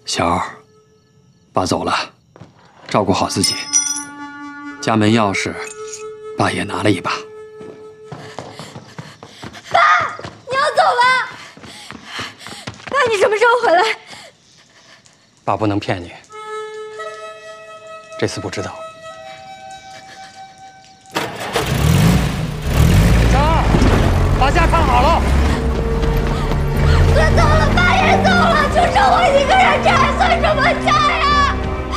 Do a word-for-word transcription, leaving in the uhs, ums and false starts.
小欧，爸走了，照顾好自己。家门钥匙，爸也拿了一把。 爸，你要走了？爸，你什么时候回来？ 爸不能骗你，这次不知道。